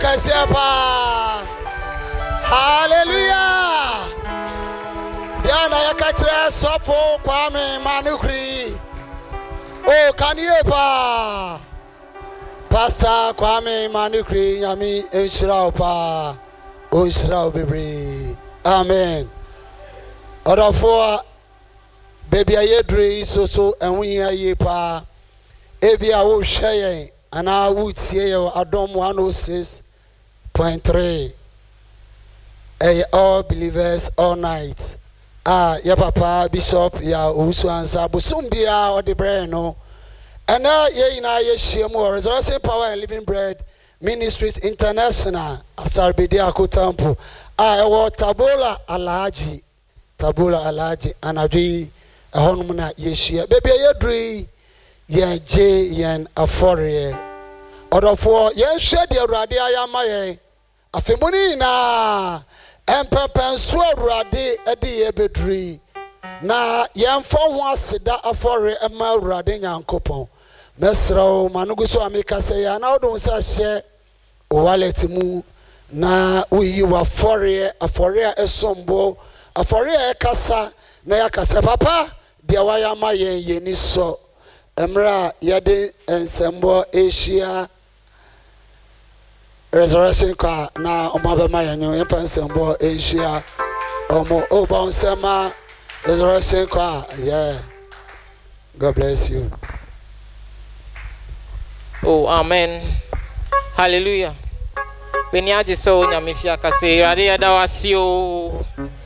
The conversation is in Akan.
Kasiapa. Hallelujah. Diana yakatra sofo Kwame Manukri. Oh, Kaniepa. Pastor Kwame Manukri Yami Enshirao pa. Onshirao bibri. Amen. Odafo baby ayedre so and we aye pa. Ebi awo hweye ana wo tie ye Adom 106.3. All believers all night. Ya papa bishop ya usu ansa bosumbia or the bread no. And ye ina ye shemu Resurrection Power and Living Bread Ministries International Asarbedi Akotampo. Ewo Tabula Alaji anadwi ehonum na yehia. Baby ayedri ye je yen afore. Odofo ye hwe de Awurade ayama ye. Afemuni na empepenso Awurade ede ye bedri. Na yemfo ho aseda afore ema Awurade Nyankopon. Mesrawo manuguso ameka se ya na odom sa hye wallet mu na uyi wa afore esombo afore ekasa na yakasa papa dia wayama yen ni so emra yade ensembo Asia Resurrection kwa na omabema yanyo yempa ensembo Asia omo oba onsema Resurrection kwa yeah. God bless you. Oh, amen. Hallelujah. When you just saw Nyamifia Kase, Radia Dawasio.